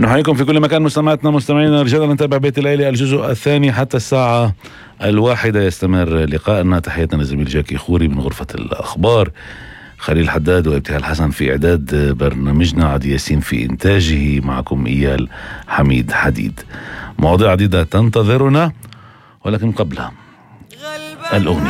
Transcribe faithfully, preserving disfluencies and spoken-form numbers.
نحييكم في كل مكان مستمعاتنا مستمعينا. رجعنا نتابع بيت الليلة الجزء الثاني حتى الساعة الواحدة يستمر لقاءنا. تحياتنا للزميل جاكي خوري من غرفة الأخبار، خليل حداد وابتهال حسن في إعداد برنامجنا، عدي ياسين في إنتاجه، معكم إيال حميد حديد. مواضيع عديدة تنتظرنا ولكن قبلها الأغنية.